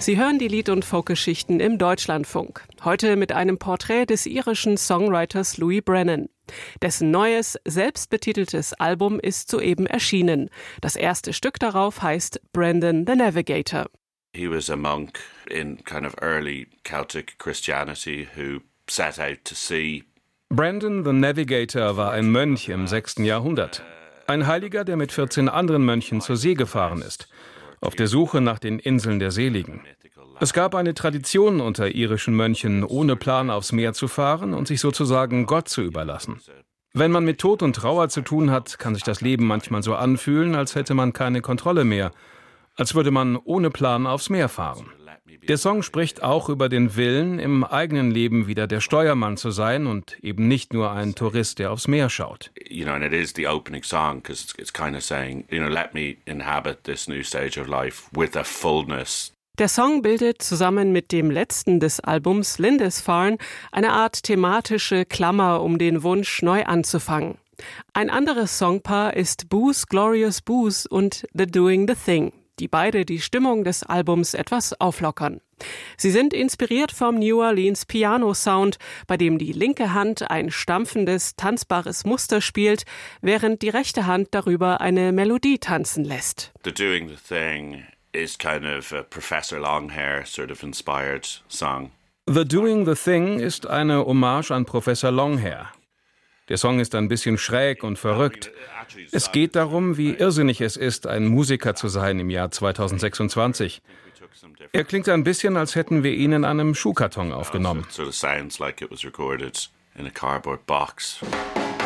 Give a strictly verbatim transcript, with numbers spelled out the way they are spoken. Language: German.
Sie hören die Lied- und Folkgeschichten im Deutschlandfunk. Heute mit einem Porträt des irischen Songwriters Louis Brennan. Dessen neues, selbstbetiteltes Album ist soeben erschienen. Das erste Stück darauf heißt Brendan the Navigator. He was a monk in kind of early Celtic Christianity who set out to sea. Brendan the Navigator war ein Mönch im sechsten Jahrhundert. Ein Heiliger, der mit vierzehn anderen Mönchen zur See gefahren ist, auf der Suche nach den Inseln der Seligen. Es gab eine Tradition unter irischen Mönchen, ohne Plan aufs Meer zu fahren und sich sozusagen Gott zu überlassen. Wenn man mit Tod und Trauer zu tun hat, kann sich das Leben manchmal so anfühlen, als hätte man keine Kontrolle mehr, als würde man ohne Plan aufs Meer fahren. Der Song spricht auch über den Willen, im eigenen Leben wieder der Steuermann zu sein und eben nicht nur ein Tourist, der aufs Meer schaut. You know, and it is the opening song because it's, it's kind of saying, you know, let me inhabit this new stage of life with a fullness. Der Song bildet zusammen mit dem letzten des Albums Lindisfarne eine Art thematische Klammer um den Wunsch, neu anzufangen. Ein anderes Songpaar ist Booze, Glorious Booze und The Doing the Thing, die beide die Stimmung des Albums etwas auflockern. Sie sind inspiriert vom New Orleans Piano-Sound, bei dem die linke Hand ein stampfendes, tanzbares Muster spielt, während die rechte Hand darüber eine Melodie tanzen lässt. The Doing the Thing is kind of a Professor Longhair sort of inspired song. The Doing the Thing ist eine Hommage an Professor Longhair. Der Song ist ein bisschen schräg und verrückt. Es geht darum, wie irrsinnig es ist, ein Musiker zu sein im Jahr zweitausendsechsundzwanzig. Er klingt ein bisschen, als hätten wir ihn in einem Schuhkarton aufgenommen. It sort of sounds like it was recorded in a cardboard box.